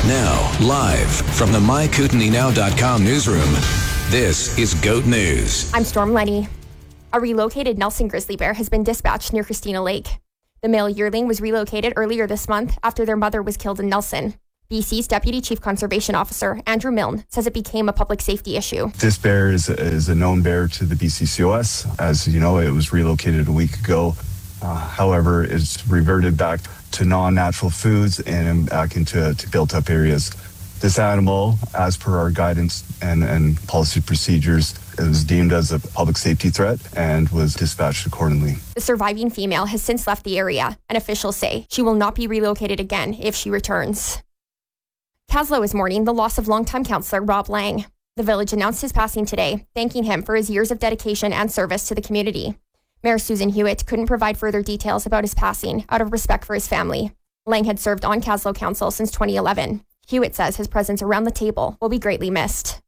Now, live from the MyKootenaeNow.com newsroom, this is GOAT News. I'm Storm Lenny. A relocated Nelson grizzly bear has been dispatched near Christina Lake. The male yearling was relocated earlier this month after their mother was killed in Nelson. BC's Deputy Chief Conservation Officer, Andrew Milne, says it became a public safety issue. This bear is a known bear to the BCCOS. As you know, it was relocated a week ago. However, it's reverted back to non-natural foods and back into built-up areas. This animal, as per our guidance and policy procedures, it was deemed as a public safety threat and was dispatched accordingly. The surviving female has since left the area, and officials say she will not be relocated again if she returns. Kaslo is mourning the loss of longtime councillor Rob Lang. The village announced his passing today, thanking him for his years of dedication and service to the community. Mayor Susan Hewitt couldn't provide further details about his passing out of respect for his family. Lang had served on Kaslo Council since 2011. Hewitt says his presence around the table will be greatly missed.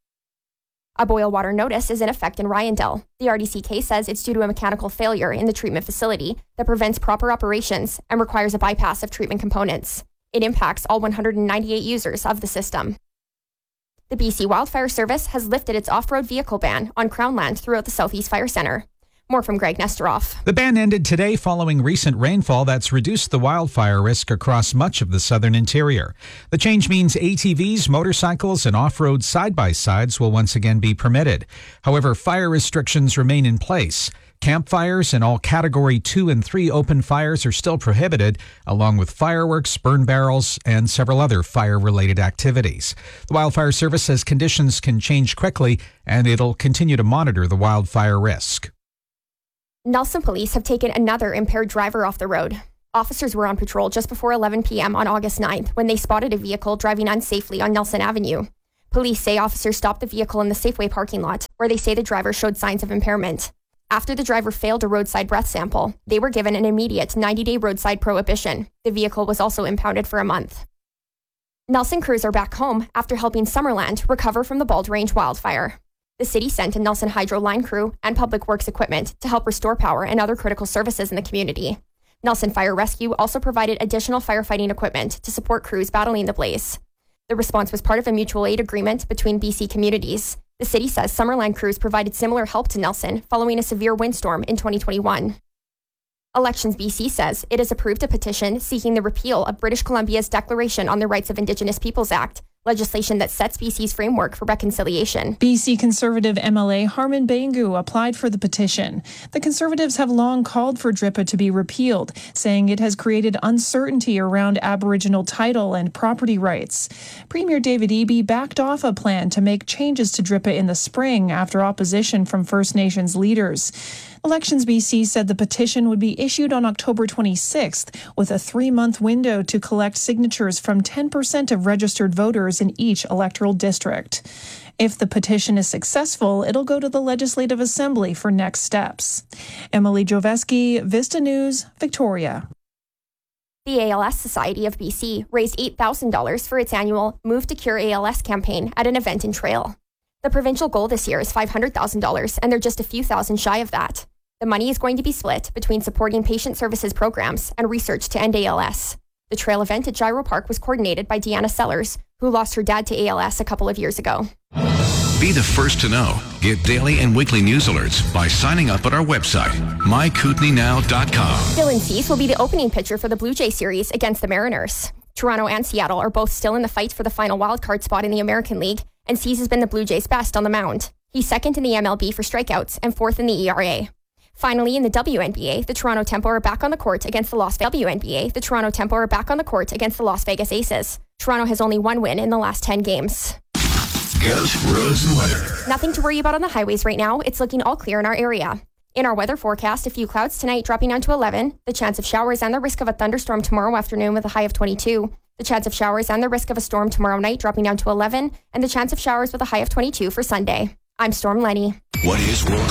A boil water notice is in effect in Ryandel. The RDCK says it's due to a mechanical failure in the treatment facility that prevents proper operations and requires a bypass of treatment components. It impacts all 198 users of the system. The BC Wildfire Service has lifted its off-road vehicle ban on Crown land throughout the Southeast Fire Centre. More from Greg Nesteroff. The ban ended today following recent rainfall that's reduced the wildfire risk across much of the southern interior. The change means ATVs, motorcycles, and off-road side-by-sides will once again be permitted. However, fire restrictions remain in place. Campfires and all Category 2 and 3 open fires are still prohibited, along with fireworks, burn barrels, and several other fire-related activities. The Wildfire Service says conditions can change quickly, and it'll continue to monitor the wildfire risk. Nelson police have taken another impaired driver off the road. Officers were on patrol just before 11 p.m. on August 9th when they spotted a vehicle driving unsafely on Nelson Avenue. Police say officers stopped the vehicle in the Safeway parking lot, where they say the driver showed signs of impairment. After the driver failed a roadside breath sample, they were given an immediate 90-day roadside prohibition. The vehicle was also impounded for a month. Nelson crews are back home after helping Summerland recover from the Bald Range wildfire. The city sent a Nelson Hydro line crew and public works equipment to help restore power and other critical services in the community. Nelson Fire Rescue also provided additional firefighting equipment to support crews battling the blaze. The response was part of a mutual aid agreement between BC communities. The city says Summerland crews provided similar help to Nelson following a severe windstorm in 2021. Elections BC says it has approved a petition seeking the repeal of British Columbia's Declaration on the Rights of Indigenous Peoples Act, legislation that sets BC's framework for reconciliation. BC Conservative MLA Harman Bangu applied for the petition. The Conservatives have long called for DRIPA to be repealed, saying it has created uncertainty around Aboriginal title and property rights. Premier David Eby backed off a plan to make changes to DRIPA in the spring after opposition from First Nations leaders. Elections BC said the petition would be issued on October 26th, with a 3-month window to collect signatures from 10% of registered voters in each electoral district. If the petition is successful, it'll go to the Legislative Assembly for next steps. Emily Joveski, Vista News, Victoria. The ALS Society of BC raised $8,000 for its annual Move to Cure ALS campaign at an event in Trail. The provincial goal this year is $500,000, and they're just a few thousand shy of that. The money is going to be split between supporting patient services programs and research to end ALS. The trail event at Gyro Park was coordinated by Deanna Sellers, who lost her dad to ALS a couple of years ago. Be the first to know. Get daily and weekly news alerts by signing up at our website, MyKootenaeNow.com. Dylan Cease will be the opening pitcher for the Blue Jay series against the Mariners. Toronto and Seattle are both still in the fight for the final wildcard spot in the American League, and Cease has been the Blue Jays' best on the mound. He's second in the MLB for strikeouts and fourth in the ERA. Finally, in the WNBA, the Toronto Tempo are back on the court against the Las Vegas Aces. Toronto has only one win in the last 10 games. Ghost Roads and Weather. Nothing to worry about on the highways right now. It's looking all clear in our area. In our weather forecast, a few clouds tonight dropping down to 11, the chance of showers and the risk of a thunderstorm tomorrow afternoon with a high of 22, the chance of showers and the risk of a storm tomorrow night dropping down to 11, and the chance of showers with a high of 22 for Sunday. I'm Storm Lenny. What is world